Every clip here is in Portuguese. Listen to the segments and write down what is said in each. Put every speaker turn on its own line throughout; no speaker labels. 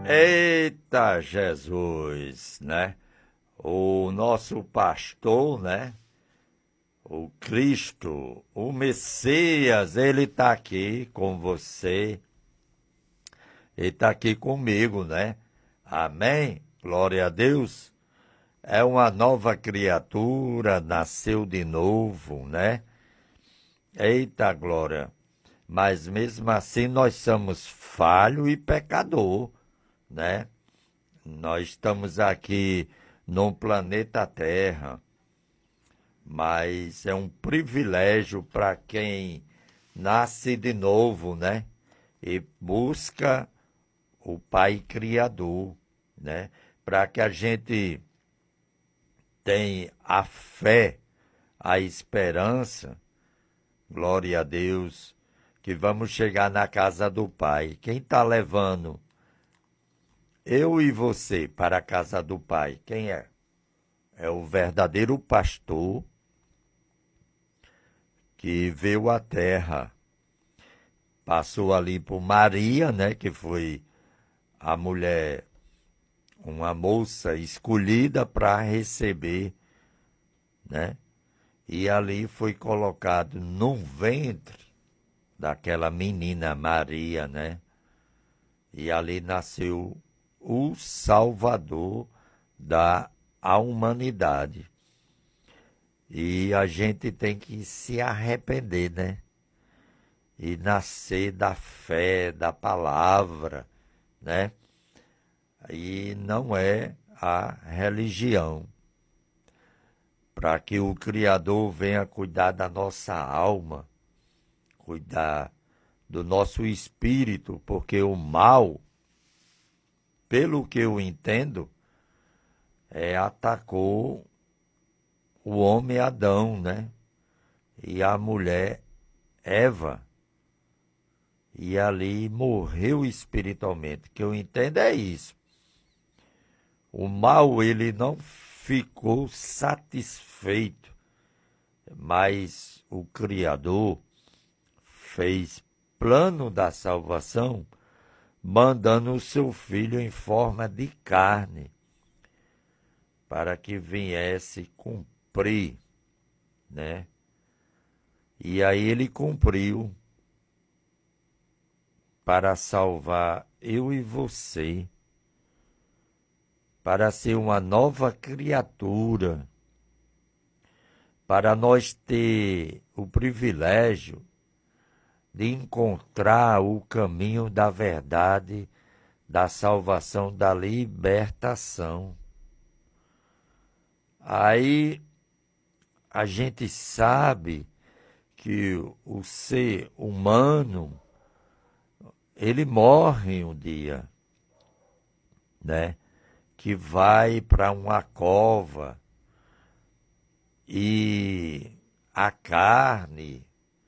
Eita Jesus, né? O nosso pastor, né? O Cristo, o Messias, ele está aqui com você. Ele está aqui comigo, né? Amém? Glória a Deus. É uma nova criatura, nasceu de novo, né? Eita glória. Mas mesmo assim nós somos falho e pecador, né? Nós estamos aqui no planeta Terra, mas é um privilégio para quem nasce de novo, né? E busca o Pai Criador, né? Para que a gente tenha a fé, a esperança, glória a Deus, que vamos chegar na casa do Pai. Quem está levando eu e você para a casa do Pai? Quem é? É o verdadeiro pastor que veio à terra. Passou ali por Maria, né, que foi a mulher, uma moça escolhida para receber, né? E ali foi colocado no ventre daquela menina Maria, né? E ali nasceu o Salvador da humanidade. E a gente tem que se arrepender, né? E nascer da fé, da palavra, né? E não é a religião. Para que o Criador venha cuidar da nossa alma, cuidar do nosso espírito, porque o mal, pelo que eu entendo, atacou o homem Adão, né? E a mulher Eva. E ali morreu espiritualmente. O que eu entendo é isso. O mal, ele não ficou satisfeito, mas o Criador fez plano da salvação, mandando o seu filho em forma de carne, para que viesse cumprir, né? E aí ele cumpriu para salvar eu e você, para ser uma nova criatura, para nós ter o privilégio de encontrar o caminho da verdade, da salvação, da libertação. Aí a gente sabe que o ser humano, ele morre um dia, né? Que vai para uma cova e a carne,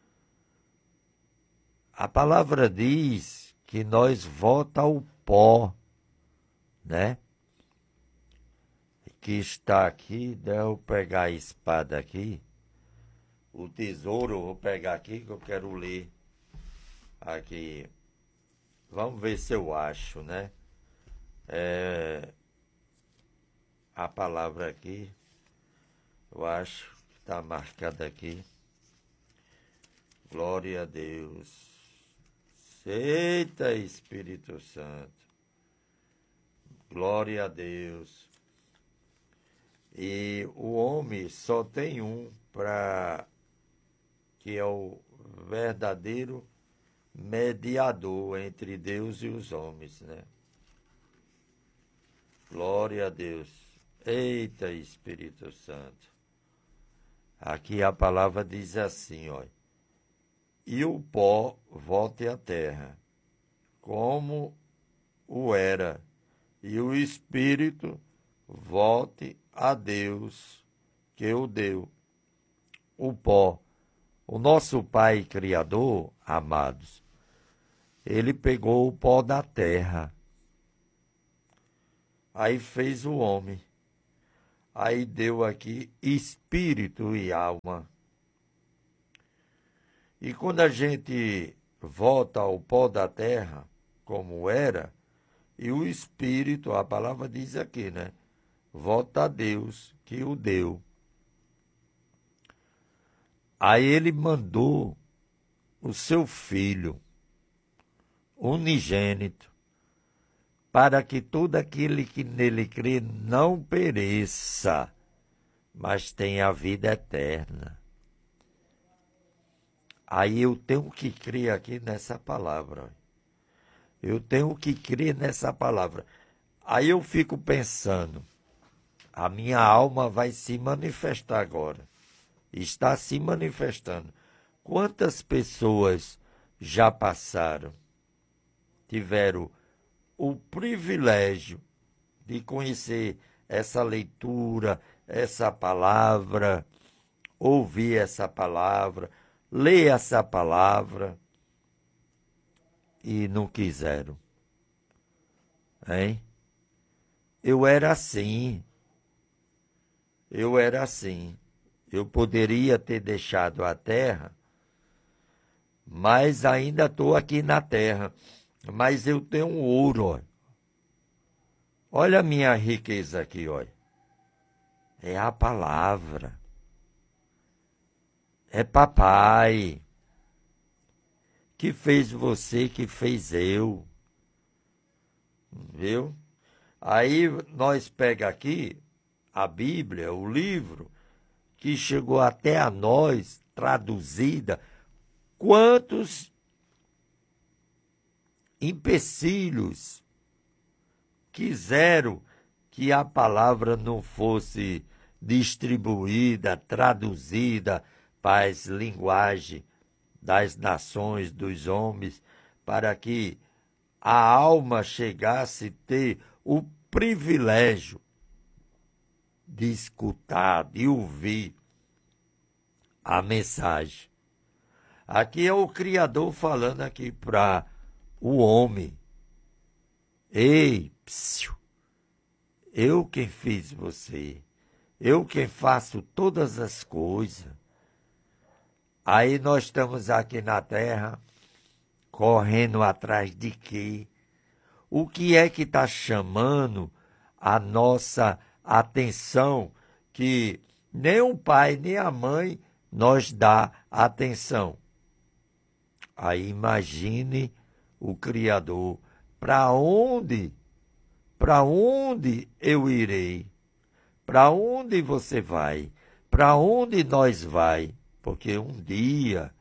a palavra diz que nós volta ao pó, né? Que está aqui, deixa eu pegar a espada aqui, o tesouro eu vou pegar aqui que eu quero ler aqui. Vamos ver se eu acho, né? A palavra aqui, eu acho que está marcada aqui. Glória a Deus. Eita Espírito Santo. Glória a Deus. E o homem só tem um que é o verdadeiro mediador entre Deus e os homens, né? Glória a Deus. Eita Espírito Santo. Aqui a palavra diz assim, ó. E o pó volte à terra, como o era, e o espírito volte a Deus que o deu. O pó, o nosso Pai Criador, amados, ele pegou o pó da terra, aí fez o homem, aí deu aqui espírito e alma. E quando a gente volta ao pó da terra, como era, E o Espírito, a palavra diz aqui, né? Volta a Deus que o deu. Aí ele mandou o seu Filho, unigênito, para que todo aquele que nele crê não pereça, mas tenha a vida eterna. Aí eu tenho que crer aqui nessa palavra. Eu tenho que crer nessa palavra. Aí eu fico pensando, a minha alma vai se manifestar agora. Está se manifestando. Quantas pessoas já passaram, tiveram o privilégio de conhecer essa leitura, essa palavra, ouvir essa palavra, ler essa palavra e não quiseram, hein? Eu era assim. Eu poderia ter deixado a terra, mas ainda estou aqui na terra. Mas eu tenho um ouro, ó. Olha a minha riqueza aqui, olha. É a palavra. É papai que fez você, que fez eu. Viu? Aí nós pega aqui a Bíblia, o livro, que chegou até a nós, traduzida. Quantos empecilhos quiseram que a palavra não fosse distribuída, traduzida para as linguagens das nações, dos homens, para que a alma chegasse a ter o privilégio de escutar, de ouvir a mensagem. Aqui é o Criador falando aqui para o homem. Ei, psiu, eu quem fiz você, eu quem faço todas as coisas. Aí nós estamos aqui na terra, correndo atrás de quê? O que é que está chamando a nossa atenção, que nem o pai nem a mãe nos dá atenção? Aí imagine o Criador, para onde eu irei? Para onde você vai? Para onde nós vai? Porque um dia,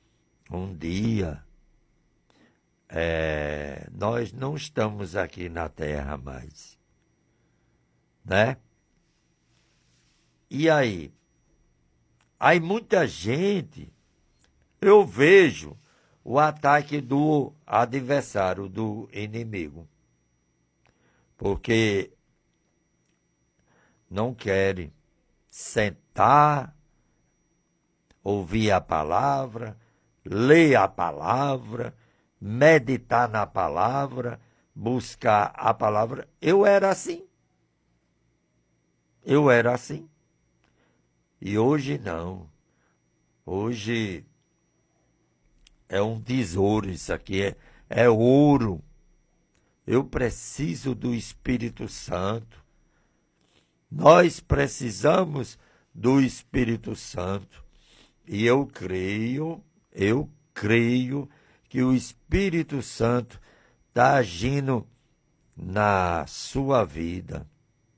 nós não estamos aqui na terra mais, né? E aí? Aí muita gente, eu vejo o ataque do adversário, do inimigo, porque não querem sentar, ouvir a palavra, ler a palavra, meditar na palavra, buscar a palavra. Eu era assim. E hoje não. Hoje é um tesouro, isso aqui é ouro. Eu preciso do Espírito Santo. Nós precisamos do Espírito Santo. E eu creio que o Espírito Santo está agindo na sua vida.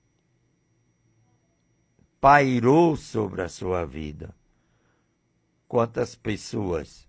Pairou sobre a sua vida. Quantas pessoas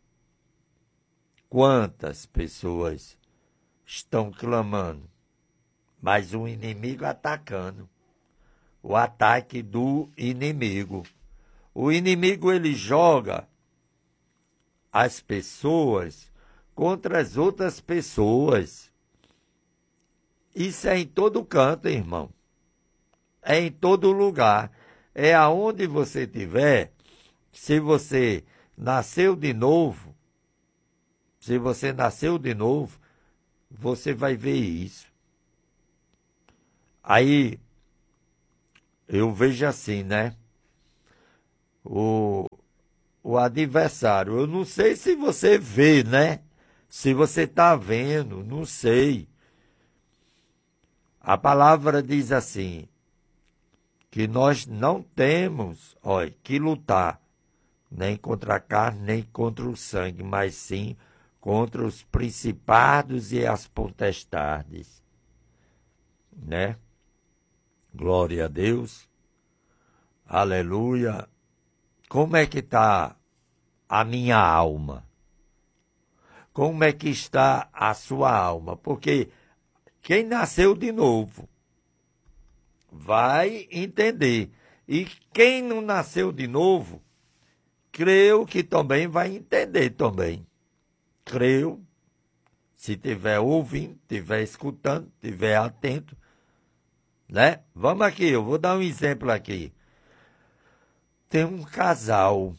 estão clamando, mas o inimigo atacando. O ataque do inimigo. O inimigo, ele joga as pessoas contra as outras pessoas. Isso é em todo canto, irmão. É em todo lugar. É aonde você estiver. Se você nasceu de novo, você vai ver isso. Aí, eu vejo assim, né? O adversário, eu não sei se você vê, né? Se você está vendo, não sei. A palavra diz assim, que nós não temos, olha, que lutar nem contra a carne, nem contra o sangue, mas sim contra os principados e as potestades, né? Glória a Deus, aleluia. Como é que está a minha alma? Como é que está a sua alma? Porque quem nasceu de novo vai entender. E quem não nasceu de novo, creio que também vai entender também. Creio, se estiver ouvindo, estiver escutando, estiver atento, né? Vamos aqui, eu vou dar um exemplo aqui. Tem um casal,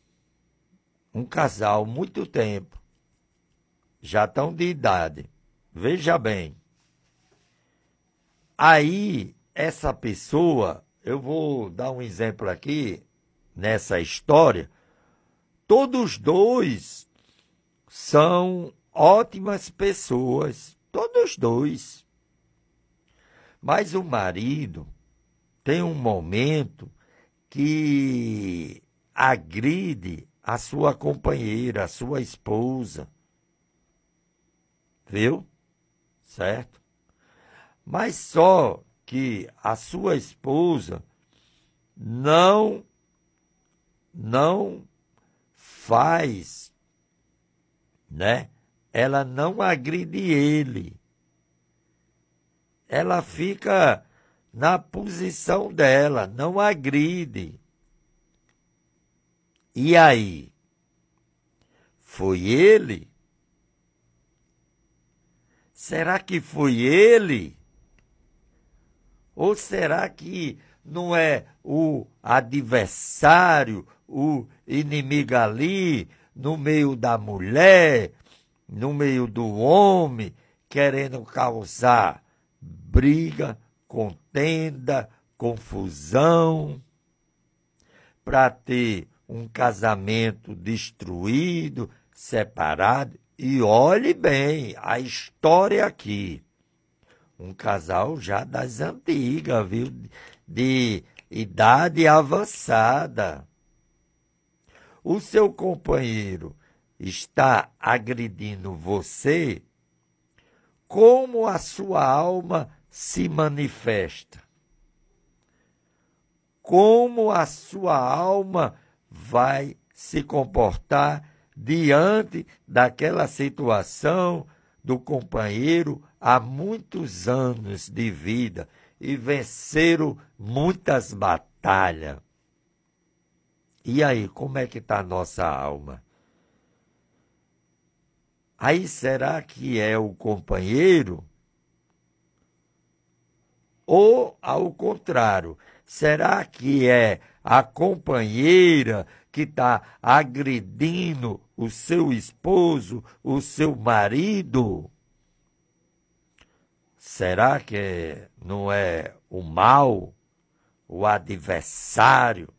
muito tempo, já estão de idade. Veja bem. Aí, essa pessoa, eu vou dar um exemplo aqui, nessa história, todos dois são ótimas pessoas, todos dois. Mas o marido tem um momento que agride a sua companheira, a sua esposa. Viu? Certo? Mas só que a sua esposa não faz, né? Ela não agride ele. Ela fica na posição dela, não agride. E aí? Foi ele? Será que foi ele? Ou será que não é o adversário, o inimigo ali, no meio da mulher, no meio do homem, querendo causar briga, contenda, confusão, para ter um casamento destruído, separado? E olhe bem a história aqui. Um casal já das antigas, viu? De idade avançada. O seu companheiro está agredindo você, como a sua alma se manifesta? Como a sua alma vai se comportar diante daquela situação do companheiro há muitos anos de vida e venceram muitas batalhas? E aí, como é que está a nossa alma? Aí, será que é o companheiro? Ou, ao contrário, será que é a companheira que está agredindo o seu esposo, o seu marido? Será que não é o mal, o adversário,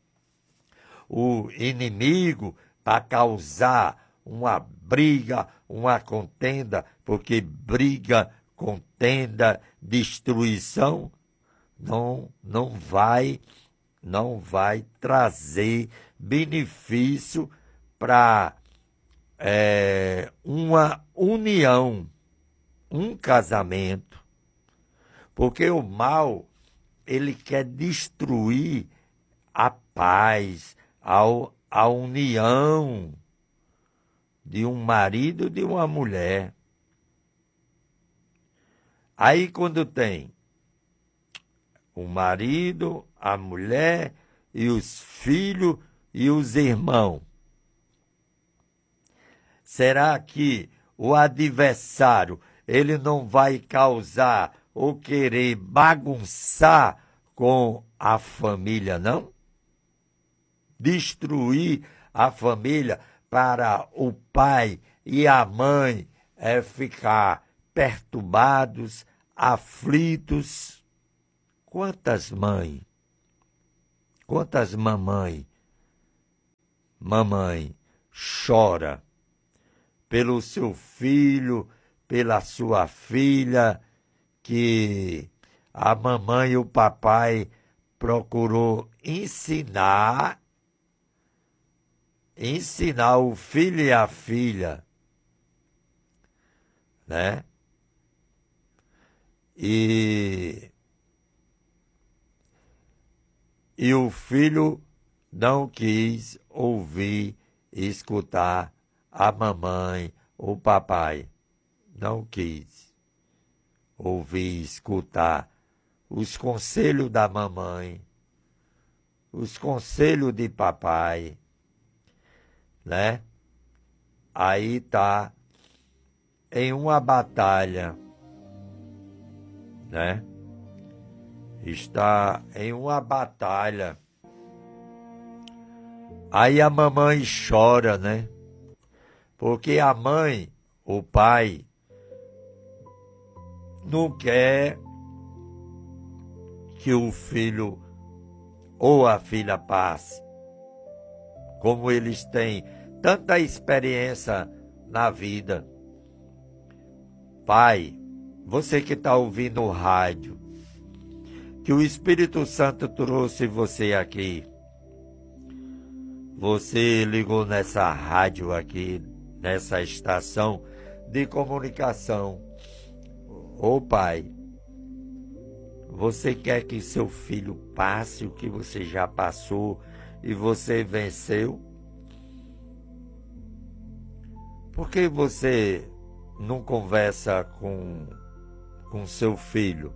o inimigo para causar uma briga, uma contenda? Porque briga, contenda, destruição não vai trazer benefício para uma união, um casamento. Porque o mal, ele quer destruir a paz, a união de um marido e de uma mulher. Aí, quando tem o marido, a mulher e os filhos e os irmãos, será que o adversário, ele não vai causar ou querer bagunçar com a família, não? Destruir a família para o pai e a mãe ficar perturbados, aflitos. Quantas mães, quantas mamãe chora pelo seu filho, pela sua filha, que a mamãe e o papai procurou ensinar o filho e a filha, né? E o filho não quis ouvir e escutar a mamãe, o papai. Não quis ouvir e escutar os conselhos da mamãe, os conselhos de papai, né? Aí tá em uma batalha, né? Está em uma batalha. Aí a mamãe chora, né? Porque a mãe, o pai, não quer que o filho ou a filha passe. Como eles têm tanta experiência na vida. Pai, você que está ouvindo o rádio, que o Espírito Santo trouxe você aqui. Você ligou nessa rádio aqui, nessa estação de comunicação. Ô pai, você quer que seu filho passe o que você já passou e você venceu? Por que você não conversa com seu filho?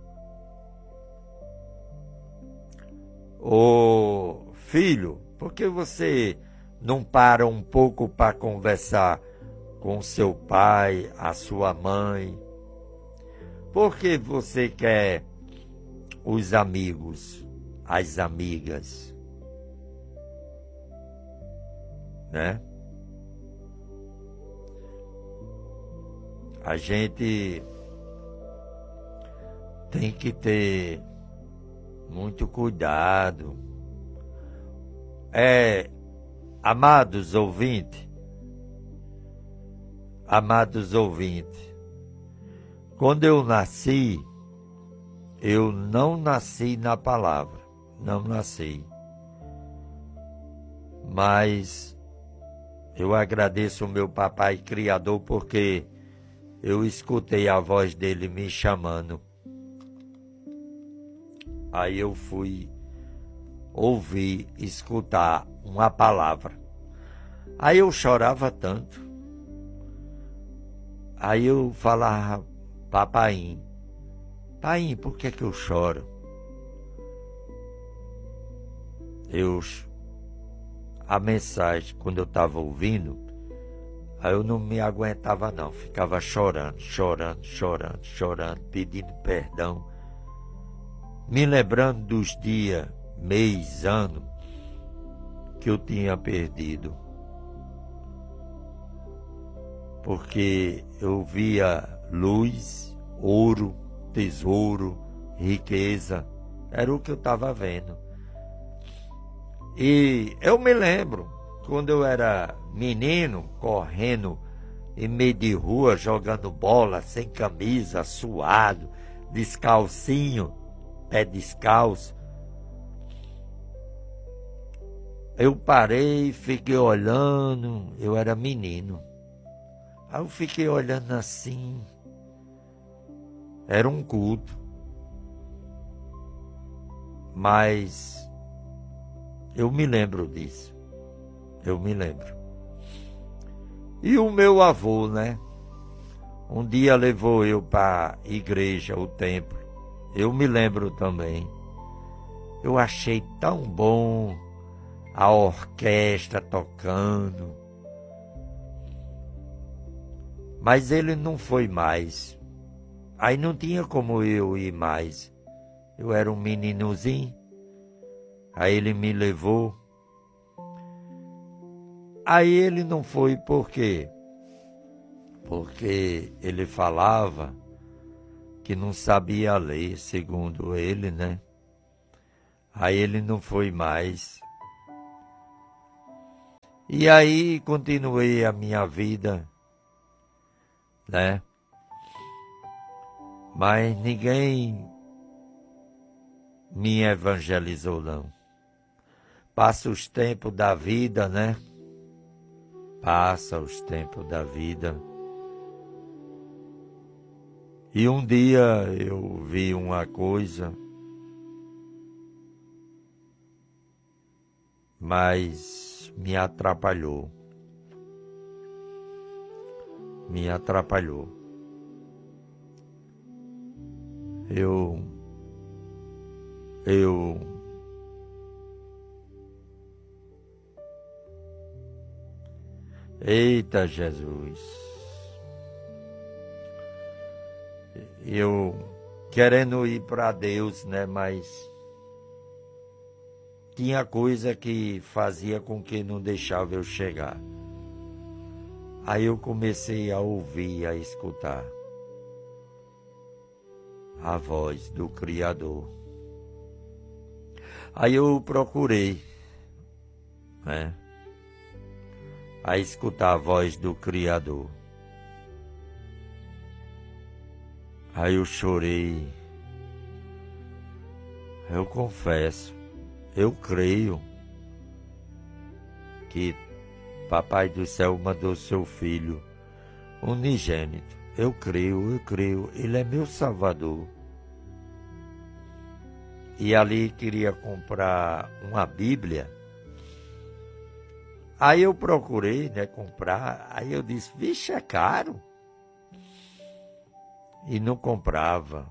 Ô filho, por que você não para um pouco para conversar com seu pai, a sua mãe? Por que você quer os amigos, as amigas, né? A gente tem que ter muito cuidado. Amados ouvintes, quando eu nasci, eu não nasci na palavra, não nasci. Mas eu agradeço o meu papai criador porque eu escutei a voz dele me chamando. Aí eu fui ouvir, escutar uma palavra. Aí eu chorava tanto. Aí eu falava, papainho, por que eu choro? A mensagem, quando eu estava ouvindo, aí eu não me aguentava não, ficava chorando, pedindo perdão, me lembrando dos dias, mês, ano, que eu tinha perdido. Porque eu via luz, ouro, tesouro, riqueza, era o que eu estava vendo. E eu me lembro, quando eu era menino, correndo em meio de rua, jogando bola, sem camisa, suado, descalcinho, pé descalço. Eu parei, fiquei olhando, eu era menino. Aí eu fiquei olhando assim, era um culto. Mas eu me lembro disso, eu me lembro. E o meu avô, né? Um dia levou eu para a igreja, o templo. Eu me lembro também. Eu achei tão bom a orquestra tocando. Mas ele não foi mais. Aí não tinha como eu ir mais. Eu era um meninozinho. Aí ele me levou. Aí ele não foi por quê? Porque ele falava que não sabia ler, segundo ele, né? Aí ele não foi mais. E aí continuei a minha vida, né? Mas ninguém me evangelizou, não. Passa os tempos da vida, né? Passa os tempos da vida. E um dia eu vi uma coisa, mas me atrapalhou. Me atrapalhou. Eita Jesus, eu querendo ir para Deus, né, mas tinha coisa que fazia com que não deixava eu chegar. Aí eu comecei a ouvir, a escutar a voz do Criador. Aí eu procurei, né, a escutar a voz do Criador. Aí eu chorei. Eu confesso, eu creio que Papai do Céu mandou seu Filho unigênito. Eu creio, Ele é meu Salvador. E ali queria comprar uma Bíblia. Aí eu procurei, né, comprar. Aí eu disse, vixe, é caro. E não comprava.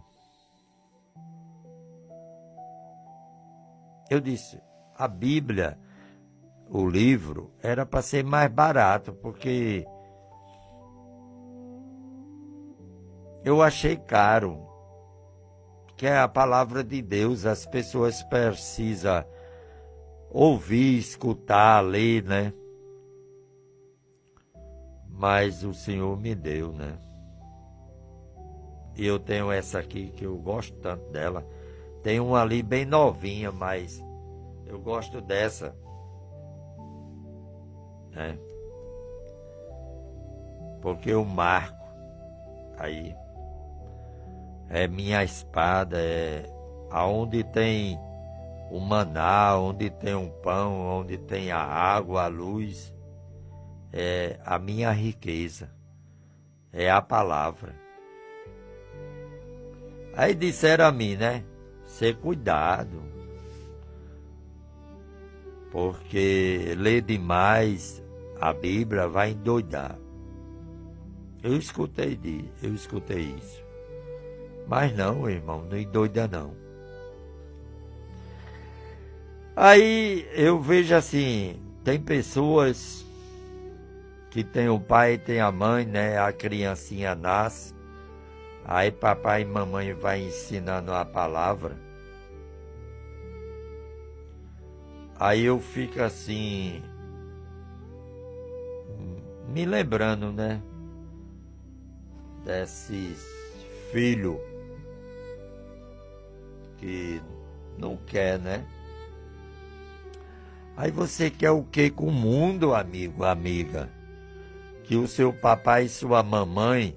Eu disse, a Bíblia, o livro, era para ser mais barato, porque eu achei caro. Que é a palavra de Deus, as pessoas precisam ouvir, escutar, ler, né? Mas o Senhor me deu, né? E eu tenho essa aqui que eu gosto tanto dela. Tem uma ali bem novinha, mas eu gosto dessa, né? Porque eu marco aí. É minha espada, é aonde tem o maná, onde tem um pão, onde tem a água, a luz, é a minha riqueza, é a palavra. Aí disseram a mim, né? Ser cuidado, porque ler demais a Bíblia vai endoidar. Eu escutei isso. Mas não, irmão, não endoida não. Aí eu vejo assim, tem pessoas que tem o pai e tem a mãe, né? A criancinha nasce, aí papai e mamãe vai ensinando a palavra. Aí eu fico assim, me lembrando, né? Desses filhos que não quer, né? Aí você quer o que com o mundo, amigo, amiga? Que o seu papai e sua mamãe...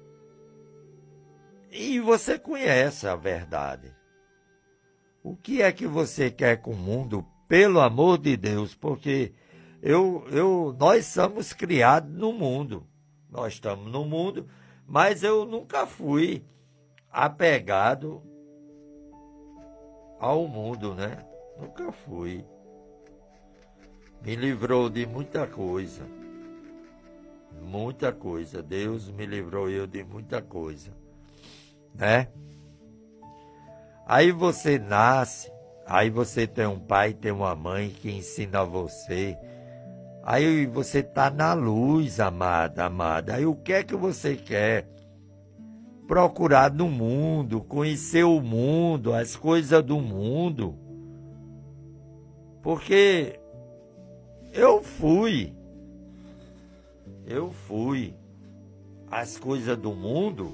E você conhece a verdade. O que é que você quer com o mundo? Pelo amor de Deus, porque nós somos criados no mundo. Nós estamos no mundo, mas eu nunca fui apegado ao mundo, né? Nunca fui. Me livrou de muita coisa. Muita coisa. Deus me livrou eu de muita coisa, né? Aí você nasce, aí você tem um pai, tem uma mãe que ensina você. Aí você está na luz, amada, amada. Aí o que é que você quer? Procurar no mundo, conhecer o mundo, as coisas do mundo. Porque eu fui. As coisas do mundo.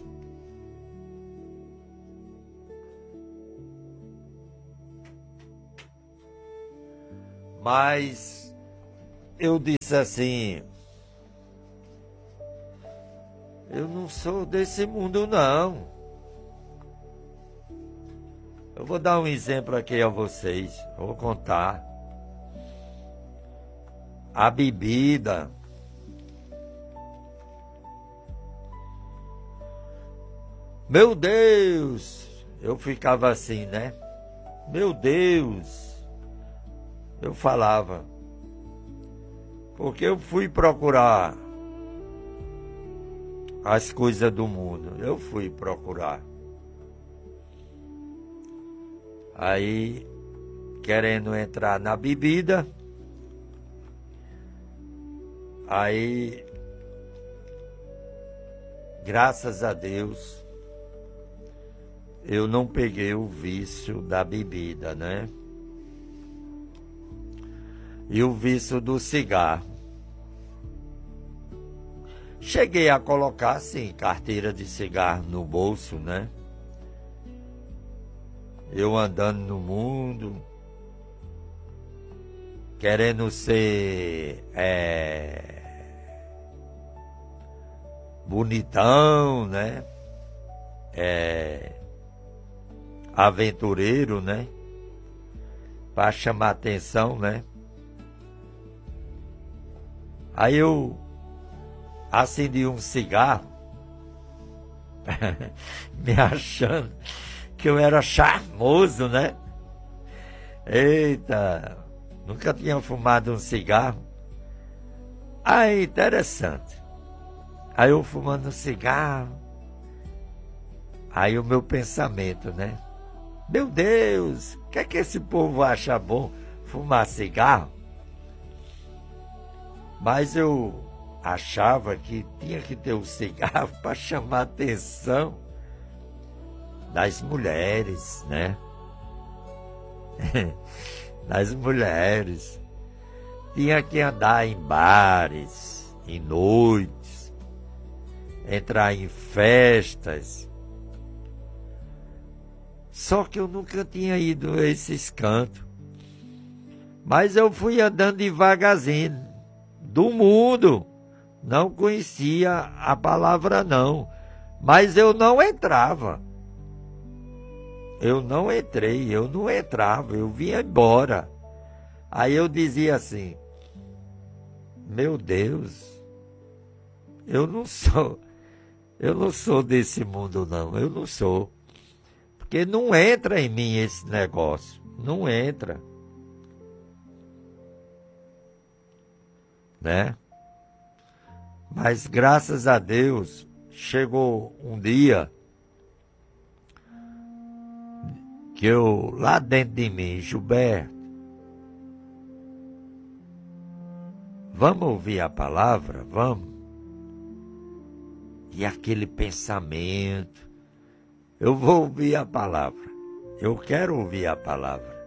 Mas eu disse assim, eu não sou desse mundo não. Eu vou dar um exemplo aqui a vocês. Vou contar. A bebida. Meu Deus! Eu ficava assim, né? Meu Deus! Eu falava. Porque eu fui procurar as coisas do mundo. Eu fui procurar. Aí, querendo entrar na bebida. Aí, graças a Deus, eu não peguei o vício da bebida, né? E o vício do cigarro. Cheguei a colocar, sim, carteira de cigarro no bolso, né? Eu andando no mundo, querendo ser bonitão, né? Aventureiro, né? Para chamar atenção, né? Aí eu acendi um cigarro, me achando que eu era charmoso, né? Eita, nunca tinha fumado um cigarro. Aí, interessante. Aí eu fumando um cigarro. Aí o meu pensamento, né? Meu Deus, o que é que esse povo acha bom? Fumar cigarro? Mas eu achava que tinha que ter um cigarro para chamar a atenção das mulheres, né? Das mulheres. Tinha que andar em bares, em noites, entrar em festas. Só que eu nunca tinha ido a esses cantos. Mas eu fui andando devagarzinho. Do mundo. Não conhecia a palavra não. Mas eu não entrava. Eu não entrei, eu não entrava, eu vinha embora. Aí eu dizia assim, meu Deus, eu não sou desse mundo não, eu não sou. Porque não entra em mim esse negócio, não entra. Né? Mas graças a Deus, chegou um dia que eu, lá dentro de mim, Gilberto, vamos ouvir a palavra? Vamos. E aquele pensamento, eu vou ouvir a palavra, eu quero ouvir a palavra.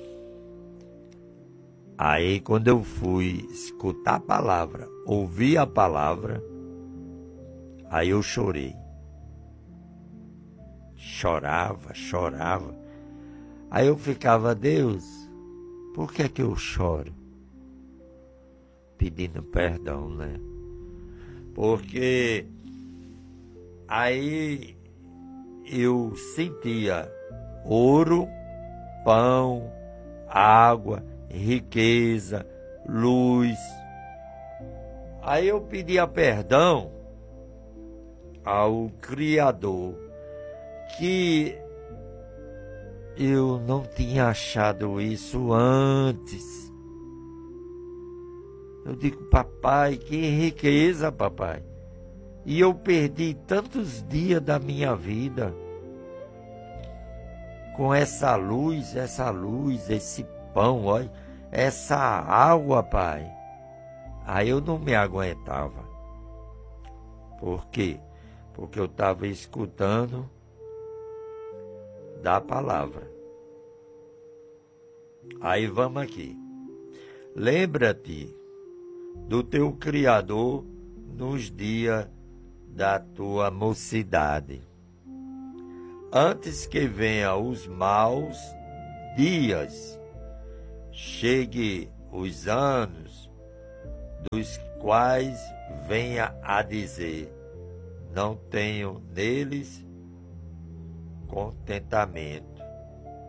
Aí quando eu fui escutar a palavra, ouvir a palavra, aí eu chorei. Chorava. Aí eu ficava, Deus, por que é que eu choro? Pedindo perdão, né? Porque aí eu sentia ouro, pão, água, riqueza, luz. Aí eu pedia perdão ao Criador, que eu não tinha achado isso antes. Eu digo, papai, que riqueza, papai. E eu perdi tantos dias da minha vida com essa luz, esse pão, olha, essa água, pai. Aí eu não me aguentava. Por quê? Porque eu estava escutando da palavra. Aí vamos aqui. Lembra-te do teu Criador nos dias da tua mocidade, antes que venham os maus dias, chegue os anos, dos quais venha a dizer, não tenho neles contentamento.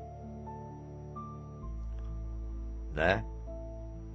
né?